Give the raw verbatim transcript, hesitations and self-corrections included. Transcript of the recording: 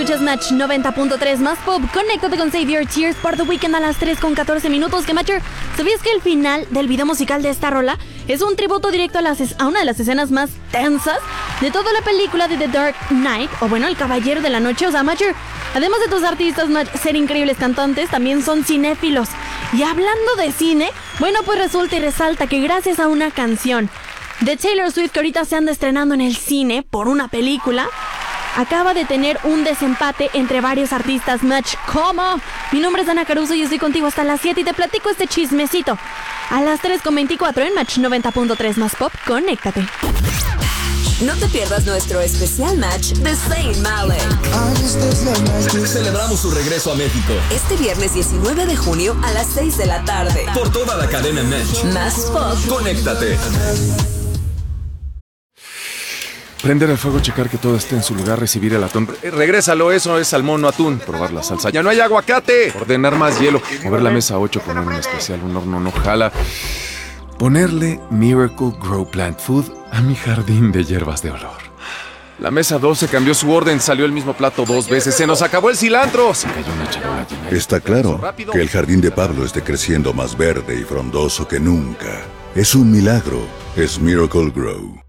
escuchas Match noventa punto tres más pop. Conéctate con Save Your Tears por The Weeknd a las tres con catorce minutos. Que Matcher, ¿sabías que el final del video musical de esta rola es un tributo directo a, las, a una de las escenas más tensas de toda la película de The Dark Knight? O bueno, El Caballero de la Noche. O sea, Matcher, además de tus artistas Match, ser increíbles cantantes, también son cinéfilos. Y hablando de cine, bueno, pues resulta y resalta que gracias a una canción de Taylor Swift que ahorita se anda estrenando en el cine por una película, acaba de tener un desempate entre varios artistas Match. ¿Cómo? Mi nombre es Ana Caruso y estoy contigo hasta las siete y te platico este chismecito a las tres con veinticuatro en Match noventa punto tres más pop. Conéctate. No te pierdas nuestro especial match de Zayn Malik. Celebramos su regreso a México Este viernes diecinueve de junio a las seis de la tarde. por toda la cadena Match. Más pop. Conéctate. Prender el fuego, checar que todo esté en su lugar, recibir el atún. Re- Regrésalo, eso es salmón o atún. Probar la salsa. ¡Ya no hay aguacate! Ordenar más hielo. Mover la mesa ocho, poner un especial, un horno no jala. Ponerle Miracle Grow Plant Food a mi jardín de hierbas de olor. La mesa doce cambió su orden, salió el mismo plato dos veces. ¡Se nos acabó el cilantro! Se cayó una charola llena de- Está claro que el jardín de Pablo esté creciendo más verde y frondoso que nunca. Es un milagro. Es Miracle Grow.